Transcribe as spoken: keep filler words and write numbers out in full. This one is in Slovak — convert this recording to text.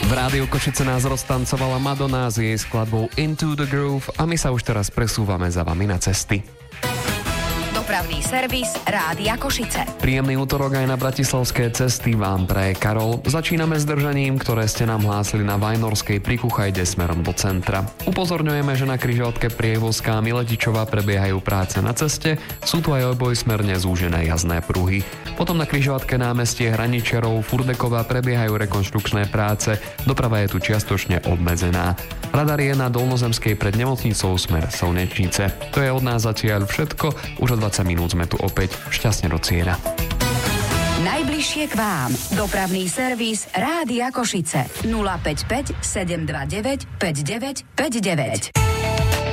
V Rádiu Košice nás roztancovala Madonna s jej skladbou Into the Groove a my sa už teraz presúvame za vami na cesty. Dopravný servis Rádia Košice. Príjemný útorok aj na bratislavské cesty vám praje Karol. Začíname s držaním, ktoré ste nám hlásili na Vajnorskej pri Kuchajde smerom do centra. Upozorňujeme, že na križovatke Prievozká Miletičová prebiehajú práce na ceste, sú tu aj obojsmerne zúžené jazdné pruhy. Potom na križovatke námestie Hraničarov Furdeková prebiehajú rekonštrukčné práce, doprava je tu čiastočne obmedzená. Radar je na Dolnozemskej pred nemocnicou smer Slnečnice. To je od nás zatiaľ všetko, už o dvadsať minút sme tu opäť. Šťastne do cieľa. Najbližšie k vám. Dopravný servis Rádia Košice. nula päť päť sedem dva deväť päť deväť päť deväť.